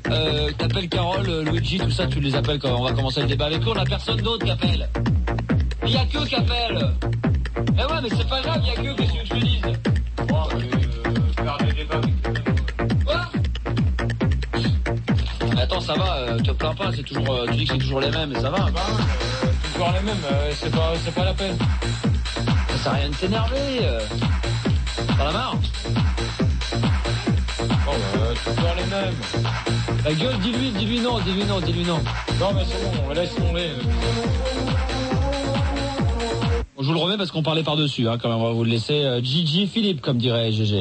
T'appelles Carole, Luigi, tout ça, tu les appelles quand on va commencer le débat avec eux. On a personne d'autre qui appelle. Il y a qu'eux qui appellent. Eh ouais, mais c'est pas grave, il y a qu'eux, qu'est-ce que je te dise. Faire des débats avec eux. Quoi? Attends, ça va, te plains pas, c'est toujours, tu dis que c'est toujours les mêmes, mais ça va. Toujours les mêmes, c'est pas la peine. Ça sert à rien de t'énerver. T'en as marre? Toujours les mêmes. La gueule, dis-lui non. Non, mais c'est bon, laisse tomber. Je vous le remets parce qu'on parlait par-dessus, hein, quand même, on va vous le laisser. Gigi Philippe, comme dirait GG.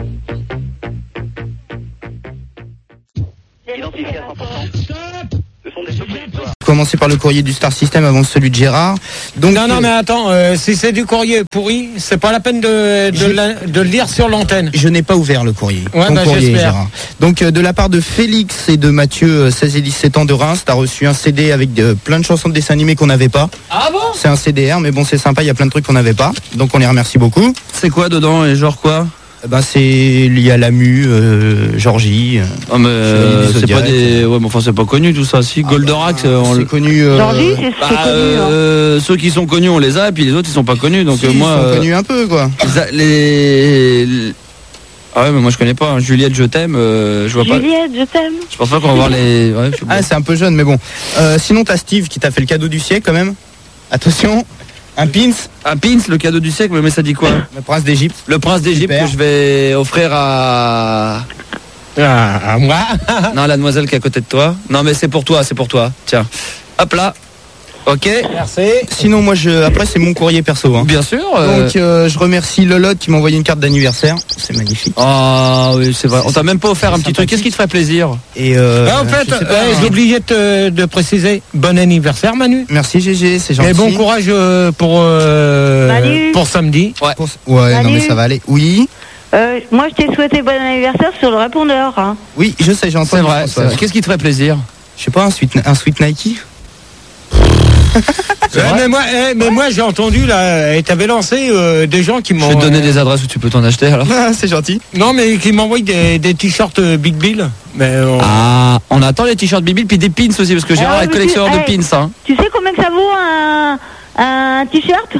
Identifié à 100%. Ce sont des suppositoires. Commencer par le courrier du Star System avant celui de Gérard. Donc, non, mais attends, si c'est du courrier pourri, c'est pas la peine de le lire sur l'antenne. Je n'ai pas ouvert le courrier. Ouais, Ton courrier, j'espère. Gérard. Donc, de la part de Félix et de Mathieu, 16 et 17 ans de Reims, t'as reçu un CD avec plein de chansons de dessins animés qu'on n'avait pas. Ah bon? C'est un CDR, mais bon, c'est sympa, il y a plein de trucs qu'on n'avait pas. Donc, on les remercie beaucoup. C'est quoi dedans et genre quoi? Ben, c'est lié à Lamu, Georgie. Ah mais c'est Zodiac. pas des... Ouais mais enfin c'est pas connu tout ça. Si Goldorak c'est connu. Georgie, c'est connu. Hein. ceux qui sont connus on les a et puis les autres ils sont pas connus donc Si, moi ils sont connus un peu quoi. Ah ouais mais moi je connais pas hein. Juliette je t'aime je vois pas. Juliette, je t'aime. Je pense pas qu'on va voir les ouais, je sais pas. Ah, c'est un peu jeune, mais bon. Sinon, t'as Steve qui t'a fait le cadeau du siècle quand même. Attention, un pins, Un pins le cadeau du siècle mais ça dit quoi? le prince d'Égypte. Le prince d'Égypte Super. que je vais offrir à À moi. non la demoiselle qui est à côté de toi. Non mais c'est pour toi. Tiens. Hop là. OK. Merci. Sinon, moi, après, c'est mon courrier perso. Hein. Bien sûr. Donc, je remercie Lolotte qui m'a envoyé une carte d'anniversaire. C'est magnifique. Ah oui, c'est vrai. On t'a même pas offert un petit truc. Qu'est-ce qui te ferait plaisir? Et En fait, je sais pas, j'ai oublié de préciser, bon anniversaire Manu. merci GG, c'est gentil. Et bon courage Manu. pour samedi. Ouais. Ouais, non Salut. mais ça va aller. Oui, Moi, je t'ai souhaité bon anniversaire sur le répondeur. Hein. oui, je sais, j'ai entendu. C'est vrai. François. Qu'est-ce qui te ferait plaisir? Je sais pas, un sweet Nike. Mais moi j'ai entendu là, et t'avais lancé des gens qui Je m'ont. vais te donner des adresses où tu peux t'en acheter alors. Ah, c'est gentil. Non mais qui m'envoient des t-shirts Big Bill. Mais Ah, on attend les t-shirts Bibil puis des pins aussi parce que Gérard Ah, est mais collectionneur de tu- pins. Hein. Tu sais combien que ça vaut un t-shirt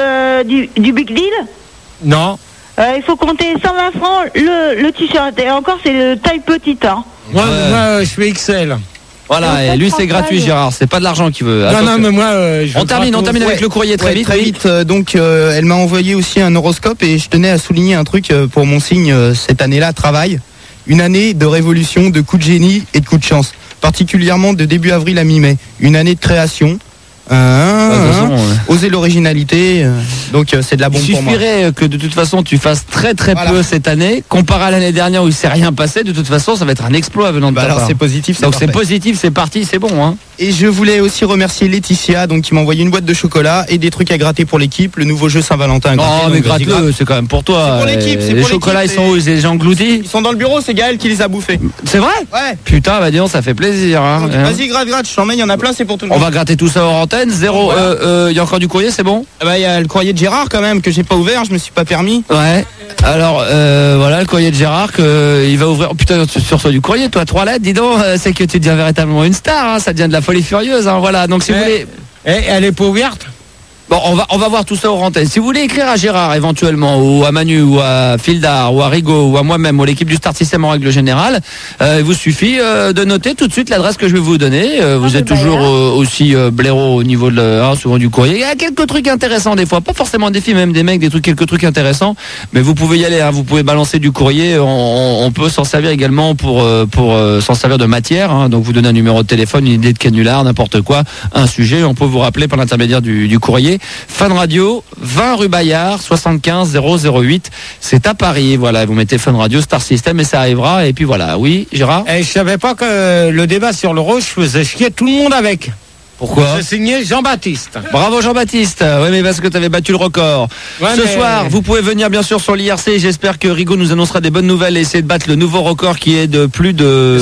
du Big Deal? non. Il faut compter 120 francs le t-shirt. Et encore, c'est de taille petite. Hein. Moi, Ouais. moi je fais XL. Voilà, et lui c'est gratuit Gérard, c'est pas de l'argent qu'il veut. Non, Attention. mais moi. Je On termine avec le courrier très Ouais, vite. Très oui. vite. Donc, elle m'a envoyé aussi un horoscope et je tenais à souligner un truc pour mon signe cette année-là, travail. Une année de révolution, de coups de génie et de coups de chance. Particulièrement de début avril à mi-mai. Une année de création. De toute façon, Oser l'originalité. Donc, c'est de la bombe il pour moi. suffirait que de toute façon tu fasses très Voilà. peu cette année, comparé à l'année dernière où il s'est rien passé. De toute façon, ça va être un exploit venant de Bah ta alors, part. c'est positif. Donc c'est parfait. positif, c'est parti, c'est bon. Hein. Et je voulais aussi remercier Laetitia, donc qui m'a envoyé une boîte de chocolat et des trucs à gratter pour l'équipe. Le nouveau jeu Saint-Valentin. à gratter, Non, donc mais vas-y, gratte-le, c'est quand même pour toi. C'est pour l'équipe, c'est Les pour chocolats, ils l'équipe, sont où? Les gens engloutis? Ils sont dans le bureau, c'est Gaël qui les a bouffés. C'est vrai? Ouais. Putain, bah dis donc, ça fait plaisir. Hein. Donc, vas-y, gratte, je t'en mets, il y en a plein, c'est pour tout le On monde. va gratter tout ça hors antenne. Zéro. Il y a encore du courrier, c'est bon? Il y a le courrier de Gérard quand même, que j'ai pas ouvert, je me suis pas permis. Ouais. Alors voilà le courrier de Gérard il va ouvrir. Oh putain, tu reçois du courrier, toi, 3 lettres. Dis donc, c'est que tu deviens véritablement une star. Hein, ça devient de la folie furieuse. Hein, voilà. Donc si vous voulez. Elle est pas ouverte. Bon, on va voir tout ça hors antenne. Si vous voulez écrire à Gérard éventuellement, ou à Manu, ou à Fildar, ou à Rigaud, ou à moi-même, ou à l'équipe du Star System en règle générale, il vous suffit de noter tout de suite l'adresse que je vais vous donner. Vous êtes toujours aussi blaireau au niveau souvent du courrier. Il y a quelques trucs intéressants des fois, pas forcément des filles, même des mecs, quelques trucs intéressants. Mais vous pouvez y aller. Hein, vous pouvez balancer du courrier. On peut s'en servir également pour s'en servir de matière. Hein, donc vous donnez un numéro de téléphone, une idée de canular, n'importe quoi, un sujet. On peut vous rappeler par l'intermédiaire du courrier. Fun Radio, 20 rue Bayard, 75 008. C'est à Paris. Voilà, vous mettez Fun Radio, Star System et ça arrivera. Et puis voilà. Oui, Gérard. Et je savais pas que le débat sur l'euro, je faisais chier tout le monde avec. Pourquoi? J'ai signé Jean-Baptiste. Bravo Jean-Baptiste. Oui, mais parce que tu avais battu le record. Ouais, Ce mais- soir, vous pouvez venir bien sûr sur l'IRC. J'espère que Rigaud nous annoncera des bonnes nouvelles et essayer de battre le nouveau record qui est de plus de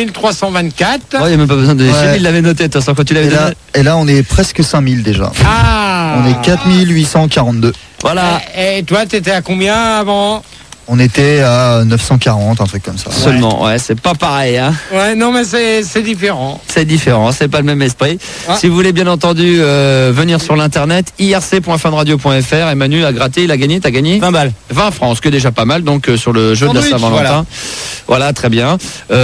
7324. Ouais, il n'y a même pas besoin de. Ouais. Il l'avait noté, de toute façon, quand tu l'avais donné. Et là, on est presque 5000 déjà. Ah. On est 4842. Voilà. Et toi, t'étais à combien avant? On était à 940, un truc comme ça. Seulement, ouais, c'est pas pareil, hein. Ouais, non, mais c'est différent. C'est différent, c'est pas le même esprit. Ah. Si vous voulez bien entendu venir sur l'internet, irc.funradio.fr, Emmanuel a gratté, il a gagné, t'as gagné 20 balles. 20 francs, ce qui est déjà pas mal, donc sur le jeu de la Sandwich, Saint-Valentin. Voilà, très bien.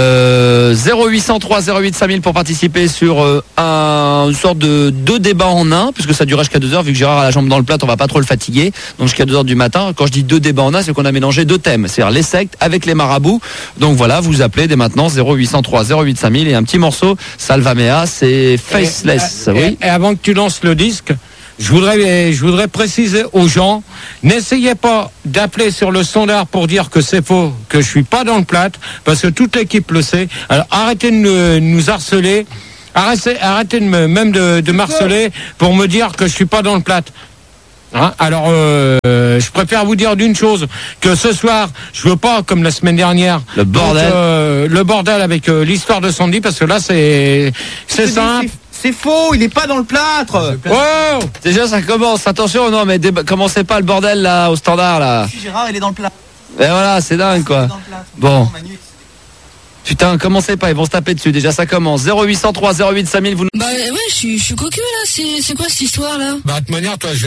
0803 08 5000 pour participer sur une sorte de 2 débats en un, puisque ça dure jusqu'à 2h, vu que Gérard a la jambe dans le plat, on va pas trop le fatiguer. Donc jusqu'à 2h du matin, quand je dis 2 débats en un, c'est qu'on a mélangé 2 thèmes, c'est-à-dire les sectes avec les marabouts. Donc voilà, vous appelez dès maintenant 0803 08 5000 et un petit morceau, Salvamea, c'est Faceless. Oui. Et avant que tu lances le disque, je voudrais préciser aux gens, n'essayez pas d'appeler sur le standard pour dire que c'est faux, que je suis pas dans le plat, parce que toute l'équipe le sait. Alors arrêtez de nous harceler, arrêtez de m'harceler pour me dire que je suis pas dans le plat. Hein, alors, je préfère vous dire d'une chose, que ce soir, je veux pas, comme la semaine dernière, le bordel, le bordel avec l'histoire de Sandy, parce que là, c'est simple. C'est faux, il est pas dans le plâtre. Oh, déjà ça commence, attention, non mais commencez pas le bordel là, au standard là. Gérard, il est dans le plâtre. Et voilà, c'est dingue quoi. Bon. Putain, commencez pas, ils vont se taper dessus. Déjà, ça commence. 0803 08 5000, vous... Bah ouais, je suis cocu là. C'est quoi cette histoire là? Bah de toute manière, toi,